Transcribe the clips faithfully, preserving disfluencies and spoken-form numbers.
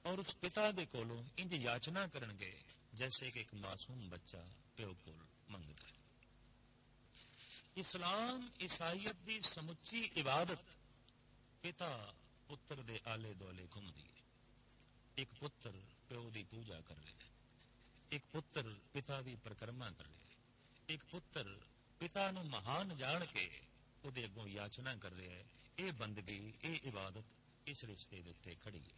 और उस पिता दे कोलों इंज याचना करनगे जैसे कि एक मासूम बच्चा प्यो कोल मंगदा है। इस्लाम ईसाईयत दी समुची इबादत पिता पुत्र दे आले दुआले घुमदी है। एक पुत्र प्यो दी पूजा कर रहा है, एक पुत्र पिता दी परिक्रमा कर रहा है, एक पुत्र पिता नूं महान जान के उहदे अगों याचना कर रहा है। ये बंदगी, ये इबादत इस रिश्ते दे उत्ते खड़ी है।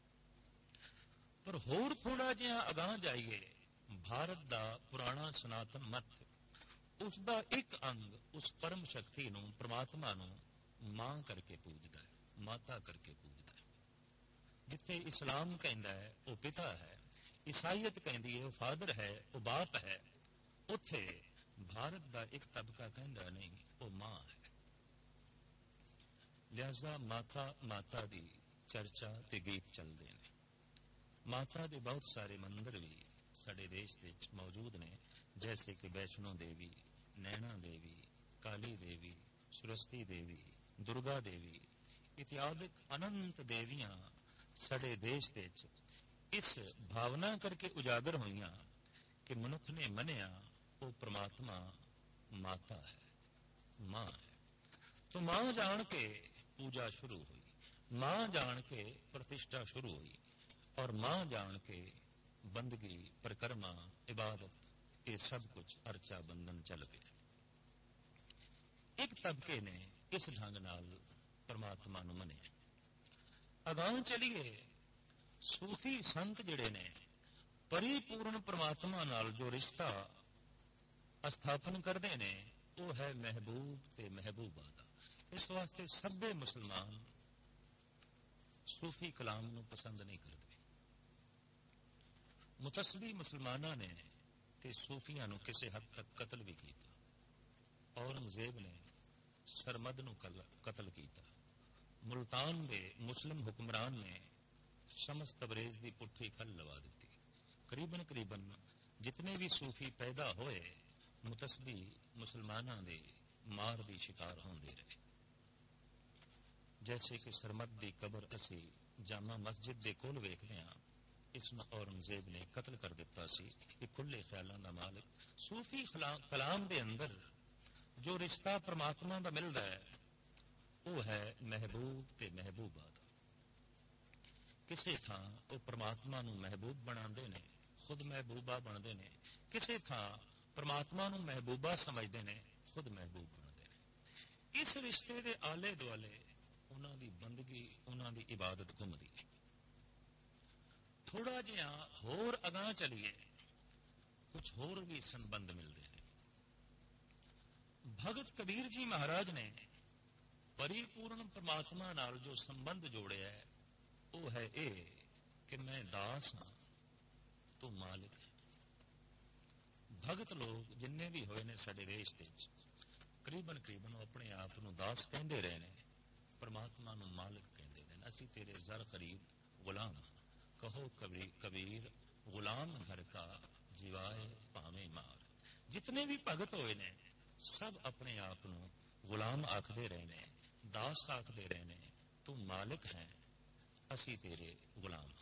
पर होर थोड़ा जिहा अगां जाइए, भारत दा पुराना सनातन मत उसका एक अंग उस परम शक्ति नूं, परमात्मा नूं मां करके पूजदा है, माता करके पूजदा है। जिथे इस्लाम कहंदा है वो पिता है, ईसाईयत कहंदी है वो फादर है, वो बाप है, उथे भारत का एक तबका कहंदा नहीं, वो मां है। लिहाजा माता माता दी चर्चा ते गीत चलते हैं। माता दे बहुत सारे मंदिर भी साडे देश दे मौजूद ने, जैसे कि वैष्णो देवी, नैना देवी, काली देवी, सुरस्ती देवी, दुर्गा देवी इत्यादि अनंत देवियां साडे देश दे इस भावना करके उजागर हुई कि मनुख ने मनिया वो परमात्मा माता है, मां है। तो मां जान के पूजा शुरू हुई, मां जान के प्रतिष्ठा शुरू हुई, और मां जान के बंदगी, परिक्रमा, इबादत ये सब कुछ अर्चा बंधन चल गया। एक तबके ने इस ढंग नाल परमात्मा नूं मनिया। अगां चलिए, सूफी संत जिहड़े ने परिपूर्ण परमात्मा नाल जो रिश्ता स्थापन करते ने वो है महबूब ते महबूबा दा। इस वास्ते सभे मुसलमान सूफी कलाम नूं पसंद नहीं करते। मुतसबी मुसलमाना ने ते सूफियां नूं किसी हद तक कतल भी किया। औरंगजेब ने सरमद नूं कतल किया। मुल्तान दे मुस्लिम हुक्मरान ने शमस तबरेज दी पुट्ठी खल लवा दी। करीबन करीबन जितने भी सूफी पैदा होए मुतसबी मुसलमाना दे मार दी शिकार होंदे रहे। जैसे कि सरमद दी कबर असी जामा मस्जिद दे कोल वेखदे हां, इसनूं औरंगजेब ने कतल कर दिता सी। कि खुले ख्यालों का मालिक सूफी कलाम दे अंदर जो रिश्ता परमात्मा का मिलता है वो है महबूब ते महबूबा दा। किसी थां वो परमात्मा नूं महबूब बनाते ने, खुद महबूबा बनते ने। किसी थां परमात्मा नूं महबूबा समझते ने, खुद महबूब बनते ने। इस रिश्ते दे आले दुआले उन्हां दी बंदगी, उन्हां दी इबादत घुमदी है। थोड़ा जिहा होर अगां चलिए, कुछ होर भी संबंध मिलते हैं। भगत कबीर जी महाराज ने परिपूर्ण परमात्मा नाल जो संबंध जोड़िया है वो है ये कि मैं दास हाँ, तू मालिक है। भगत लोग जिन्ने भी होए ने साडे देश दे करीबन करीबन अपने आप नूं दास कहंदे रहे ने, परमात्मा नूं मालिक कहंदे ने। असीं तेरे जर खरीद गुलाम, कहो कबीर कबीर गुलाम घर का जीवाए भावे मार। जितने भी भगत होए ने सब अपने आप नूं गुलाम आखदे रहे ने, दास आखदे रहे ने। तू मालिक है, असी तेरे गुलाम।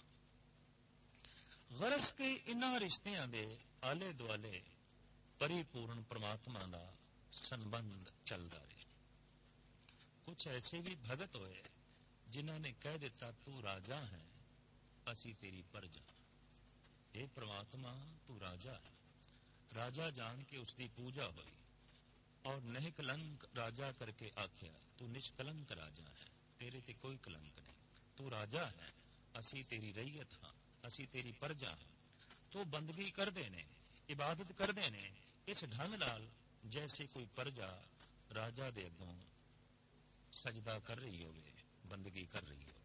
गरज के इन्हां रिश्तियां दे आले दुआले परिपूर्ण परमात्मा दा संबंध चलता रहे। कुछ ऐसे भी भगत होए जिन्हां ने कह दिता तू राजा है, असी तेरी प्रजा। हे परमात्मा तू राजा है। राजा जान के उसकी पूजा हुई और निष्कलंक राजा करके आख्या तू निष्कलंक राजा है, तेरे ते कोई कलंक नहीं। तू राजा है, असी तेरी रैयत हाँ, असी तेरी प्रजा हाँ। तो बंदगी करते ने, इबादत करते ने इस ढंग नाल जैसे कोई प्रजा राजा दे अगों सजदा कर रही होवे, बंदगी कर रही होवे।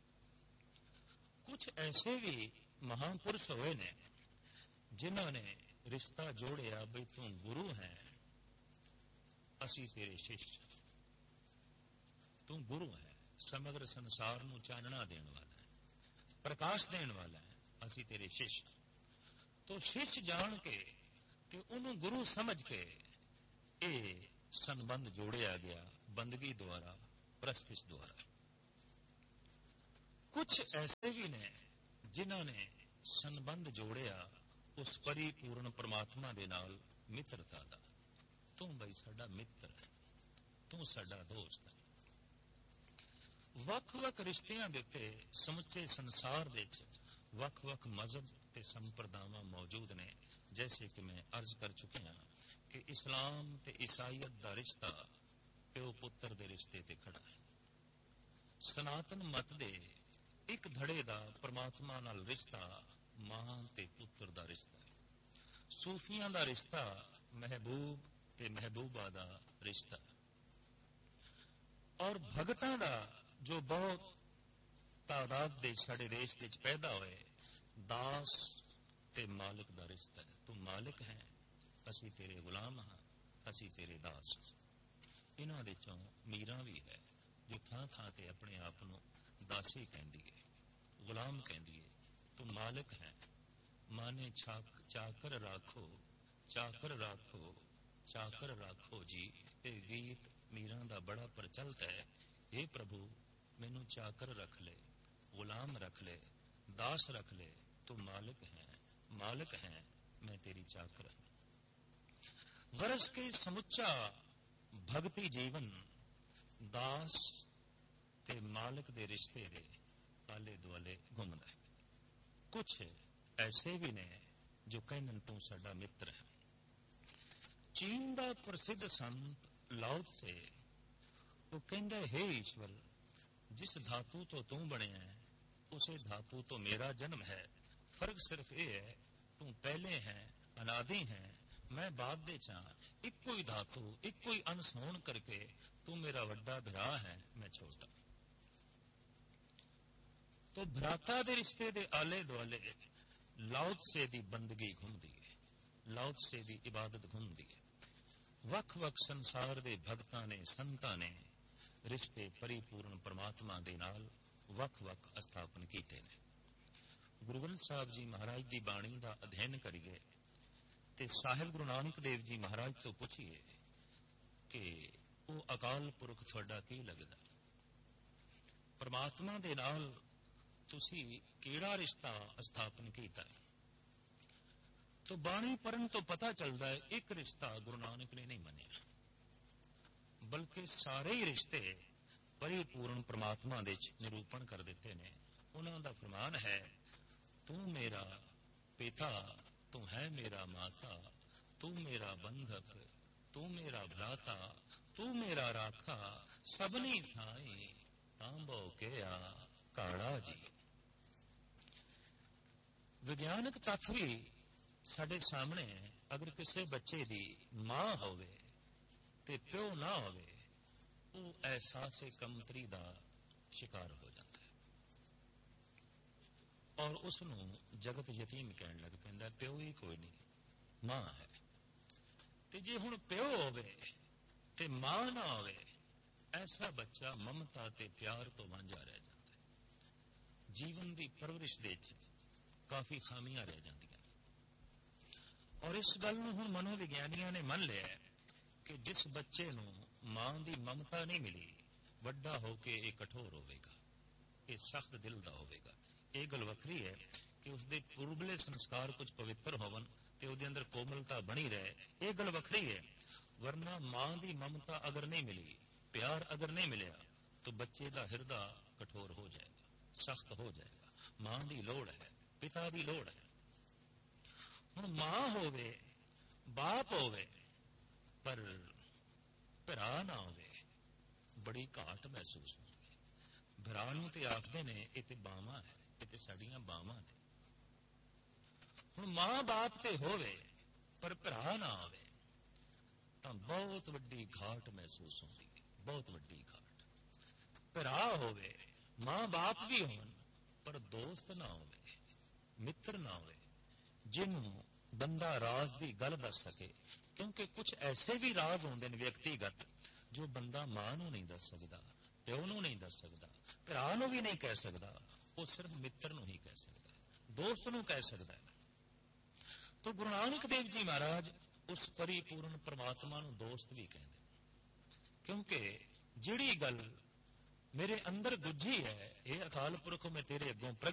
कुछ ऐसे भी महापुरुष हुए ने जिन्होंने रिश्ता जोड़िया बई तू गुरु है, असी तेरे शिष्य। तू गुरु है, समग्र संसार नूं चानना देने वाला है, प्रकाश देने वाला है, असी तेरे शिष्य। तो शिष्य जान के ते उन्होंने गुरु समझ के ये संबंध जोड़िया गया बंदगी द्वारा, प्रस्तिश द्वारा। कुछ ऐसे भी ने जिन्हां ने संबंध जोड़िया उस परिपूर्ण परमात्मा दे नाल मित्रता दा। तू बई साडा मित्र है, तू साडा दोस्त है। वख-वख रिश्तियां दे उत्ते समुचे संसार दे विच वख-वख मजहब ते संप्रदावां मौजूद ने। जैसे कि मैं अर्ज कर चुकिया कि इस्लाम ते ईसाईयत दा रिश्ता प्यो पुत्र दे रिश्ते ते खड़ा है। सनातन मत दे एक धड़े दा परमात्मा नाल रिश्ता मां ते पुत्र दा रिश्ता है। सूफियां दा रिश्ता महबूब ते महबूबा दा रिश्ता है। और भगतां दा जो बहुत तादाद दे साडे देश विच पैदा होए दास ते मालिक दा रिश्ता है। तू मालिक है, असी तेरे गुलाम हाँ, असी तेरे दास। इन्हां दे चों मीरा भी है जो थां थां ते अपने आप नूं दासी कहंदी है, गुलाम कहंदी है। तू मालिक है, माने छाक चाकर राखो, चाकर राखो, चाकर राखो जी। ये गीत मीरा दा बड़ा प्रचलित है। हे प्रभु मैनू चाकर रख ले, गुलाम रख ले, दास रख ले। तू मालिक है, मालिक है, मैं तेरी चाकर हूं। गरज के समुचा भक्ति जीवन दास ते मालिक दे रिश्ते दे आले दुआले घूमदा है। कुछ ऐसे भी ने जो कहन तू साडा मित्र है। चीन दा प्रसिद्ध संत लाओ त्से वो कहंदा है, हे ईश्वर जिस धातु तो तू बनिया है उसे धातु तो मेरा जन्म है। फर्क सिर्फ ये है तू पहले है, अनादि है, मैं बाद दे चा। इको ही धातु इको ही अंश होण करके तू मेरा वड्डा भरा है, मैं छोटा। तो भ्राता दे रिश्ते दे आले दुआले लाओ त्से दी बंदगी घूमदी है, लाओ त्से दी इबादत घूमदी है। वख वख संसार दे भगतां ने संतां ने रिश्ते परिपूर्ण परमात्मा दे नाल वख वख स्थापन कीते ने। गुरु ग्रंथ साहब जी महाराज दी बाणी दा अध्ययन करिए ते साहिब गुरु नानक देव जी महाराज तो पुछिए कि वो अकाल पुरख तुहाडा की लगदा, परमात्मा दे नाल तुसी केड़ा रिश्ता स्थापन कीता है। तो बाणी पढ़न तो पता चलता है एक रिश्ता गुरु नानक ने नहीं मनिया, बल्कि सारे ही रिश्ते परिपूर्ण परमात्मा दे निरूपण कर देते ने। उन्हां दा फरमान है, तू मेरा पिता, तू है मेरा माता, तू मेरा बंधक, तू मेरा भ्राता, तू मेरा राखा, सबनी थाई तांबो केया काड़ा जी। विज्ञानक तत्थ भी साडे सामने अगर किसी बच्चे दी मां होवे ते प्यो ना होवे, वो एहसास कमतरी दा शिकार हो जाता है और उसनू जगत यतीम कहन लग पैंदा। प्यो ही कोई नहीं, मां है। ते जे हुण प्यो होवे ते मां ना होवे, ऐसा बच्चा ममता ते प्यार तो वांझा रह जाता है। जीवन दी परवरिश दे विच काफी खामियां रह जांदियां। और इस गल नूं हुण मनोविग्यानियां ने मन लिया कि जिस बच्चे नूं मां दी ममता नहीं मिली, वड्डा होके ये कठोर होवेगा, ये सख्त दिल दा होवेगा। ये गल वखरी है कि उसके पूर्वले संस्कार कुछ पवित्र होवन ते उहदे अंदर कोमलता बनी रहे, ये गल वखरी है। वरना मां दी ममता अगर नहीं मिली, प्यार अगर नहीं मिलिया, तो बच्चे का हिरदा कठोर हो जाएगा, सख्त हो जाएगा। मां दी लोड़ है, पिता दी लोड़ है। हुण मां होवे, बाप होवे, पर भरा ना होवे, बड़ी घाट महसूस होगी। भरा नूं ते आखदे ने ये ते बावां है, ये ते साडियां बावां ने। हुण मां बाप ते होवे पर भरा ना होवे तां बहुत वड्डी घाट महसूस होंदी है, बहुत वड्डी घाट। भरा होवे, मां बाप भी होवन पर दोस्त ना होवे, मित्र ना होवे जिन्हों बंदा राज दी गल दस सके। क्योंकि कुछ ऐसे भी राज होंदे ने व्यक्तिगत जो बंदा मां नूं नहीं दस सकदा, प्यो नूं नहीं दस सकदा, भरा नूं भी नहीं कह सकदा, वो सिर्फ मित्र नूं ही कह सकदा है, दोस्त नूं कह सकदा है। तो गुरु नानक देव जी महाराज उस परिपूर्ण परमात्मा नूं दोस्त भी कहंदे, क्योंकि जिहड़ी गल मेरे अंदर गुज्जी है, ये अकाल पुरख मैं तेरे अगों